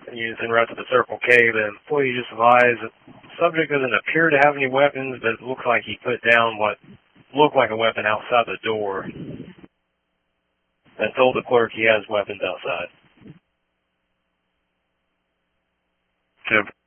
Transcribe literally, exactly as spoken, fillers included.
units en route to the Circle K. The employee just advised that the subject doesn't appear to have any weapons, but it looks like he put down what looked like a weapon outside the door, and told the clerk he has weapons outside. ten